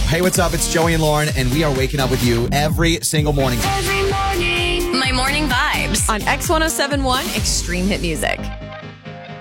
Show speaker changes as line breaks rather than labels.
Hey, what's up? It's Joey and Lauren, and we are waking up with you every single morning.
Every morning.
My Morning Vibes
On X1071 Extreme Hit Music.